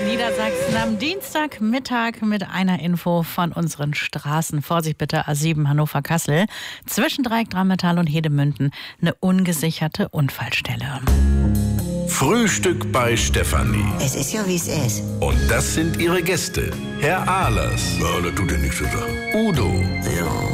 Niedersachsen am Dienstagmittag mit einer Info von unseren Straßen. Vorsicht bitte, A7 Hannover-Kassel. Zwischen Dreieck, Drammental und Hedemünden eine ungesicherte Unfallstelle. Frühstück bei Stefanie. Es ist ja, wie es ist. Und das sind ihre Gäste. Herr Ahlers. Ja, das tut dir nichts zu sagen. Udo. Ja.